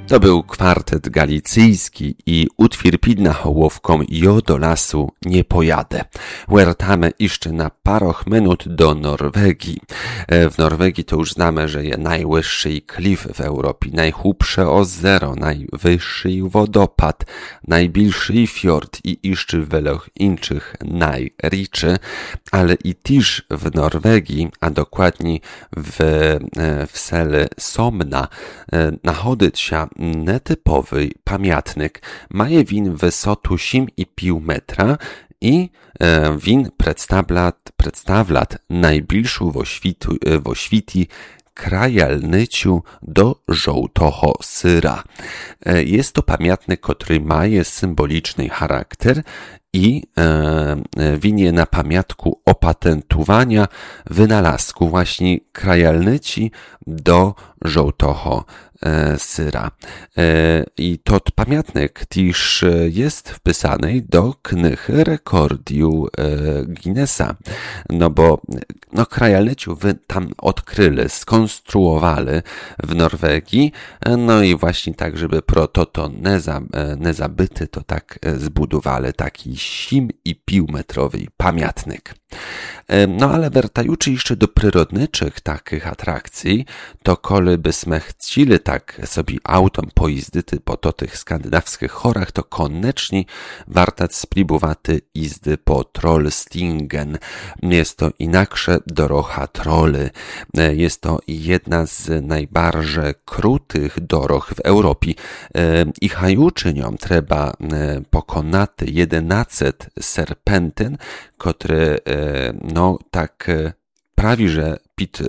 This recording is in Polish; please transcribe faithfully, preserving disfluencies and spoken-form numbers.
To był kwartet galicyjski i utwór pід nahołowką Jo do lasu nie pojadę. Wracamy jeszcze na paroch minut do Norwegii. W Norwegii to już znamy, że jest najwyższy klif w Europie, najchłupsze ozero, najwyższy wodopad, najbliższy fjord i jeszcze wiele innych najriczy, ale i też w Norwegii, a dokładniej w, w sele Somna, nachodzić się netypowy pamiętnik. Maje win wysotu osiem i pół metra i e, win przedstawia, przedstawia najbliższą w oświti krajalnyciu do żołtoho syra. E, jest to pamiętnik, który ma symboliczny charakter i e, winie na pamiątku opatentowania wynalazku właśnie krajalnyci do żołtoho syra. I to pamiętnik też jest wpisany do knihy rekordiu Guinnessa. No bo no krajalnyciu wy tam odkryli, skonstruowali w Norwegii, no i właśnie tak, żeby pro to, to nie, za, nie zabyty, to tak zbudowali taki osiem i pół metrowy pamiętnik. No ale wracając jeszcze do przyrodniczych takich atrakcji, to kole byśmy chcieli tak sobie autom pojeździć po to tych skandynawskich chorach, to koniecznie warto spróbować jazdy po Trollstingen. Jest to inaksze dorocha Trolly. Jest to jedna z najbardziej krutych dorog w Europie. I hajuczy nią trzeba pokonać jedenaście serpentyn, które no tak prawie że pід